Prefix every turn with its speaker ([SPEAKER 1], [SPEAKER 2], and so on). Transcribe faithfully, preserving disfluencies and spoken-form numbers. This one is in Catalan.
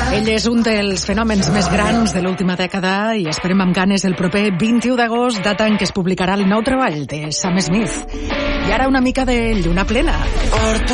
[SPEAKER 1] Ell és un dels fenòmens més grans de l'última dècada i esperem amb ganes el proper vint-i-u d'agost, data en què es publicarà el nou treball de Sam Smith. I ara una mica de lluna plena.